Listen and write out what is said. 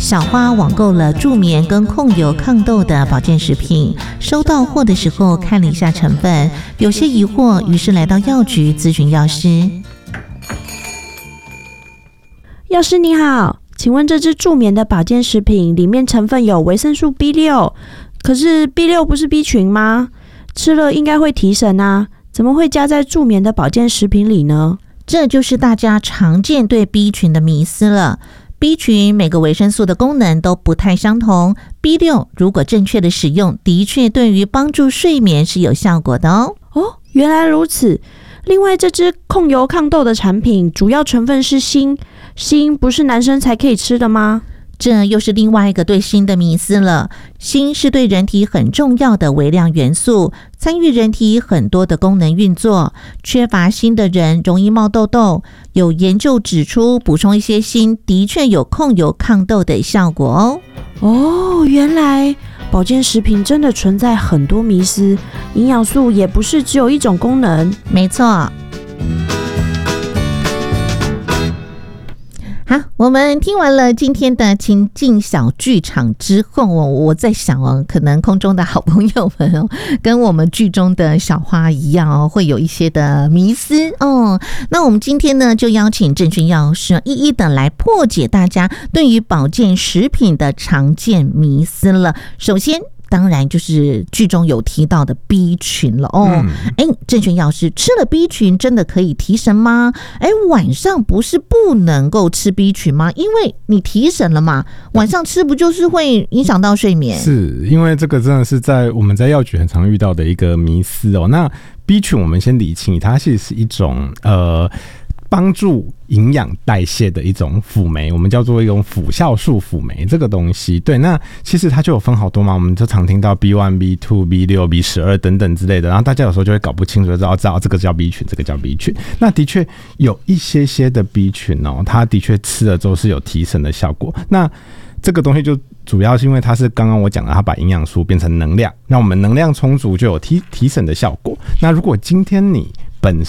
小花网购了助眠跟控油抗痘的保健食品，收到货的时候看了一下成分，有些疑惑，于是来到药局咨询药师。 药师你好，请问这支助眠的保健食品里面成分有维生素 B6， 可是 B6 不是 B 群吗？吃了应该会提神啊，怎么会加在助眠的保健食品里呢？ 这就是大家常见对 B 群的迷思了。B 群每个维生素的功能都不太相同， B6 如果正确的使用，的确对于帮助睡眠是有效果的哦。 哦，原来如此。另外，这支控油抗痘的产品主要成分是锌，锌不是男生才可以吃的吗？ 这又是另外一个对锌的迷思了。锌是对人体很重要的微量元素，参与人体很多的功能运作。缺乏锌的人容易冒痘痘。有研究指出，补充一些锌的确有控油抗痘的效果哦。 哦，原来保健食品真的存在很多迷思，营养素也不是只有一种功能。 没错。好，我们听完了今天的情境小剧场之后，我在想哦，可能空中的好朋友们哦，跟我们剧中的小花一样哦，会有一些的迷思哦。那我们今天呢，就邀请郑勋药师一一的来破解大家对于保健食品的常见迷思了。首先，当然就是剧中有提到的 B 群了哦。郑勋药师，吃了 B 群真的可以提神吗？晚上不是不能够吃 B 群吗？因为你提神了嘛，晚上吃不就是会影响到睡眠？ 是因为这个真的是我们在药局很常遇到的一个迷思哦。那 B 群我们先理清，它其实是一种帮助营养代谢的一种辅酶，我们叫做一种辅酵素辅酶这个东西。对，那其实它就有分好多嘛，我们就常听到 B1、B2、B6、B12 等等之类的，然后大家有时候就会搞不清楚，就知道这个叫 B 群，这个叫 B 群。那的确有一些的 B 群哦，它的确吃了之后是有提神的效果。那这个东西就主要是因为它是刚刚我讲的，它把营养素变成能量，让我们能量充足就有提神的效果。那如果今天你本